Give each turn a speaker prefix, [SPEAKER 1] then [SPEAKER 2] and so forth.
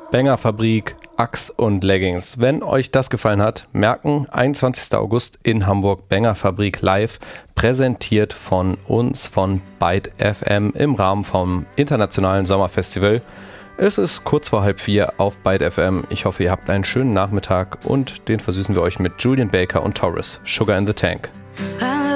[SPEAKER 1] Bangerfabrik, Axe und Leggings. Wenn euch das gefallen hat, merken, 21. August in Hamburg, Bangerfabrik live, präsentiert von uns, von Byte FM im Rahmen vom Internationalen Sommerfestival. Es ist kurz vor 3:30 auf Byte FM. Ich hoffe, ihr habt einen schönen Nachmittag und den versüßen wir euch mit Julian Baker und Taurus, Sugar in the Tank.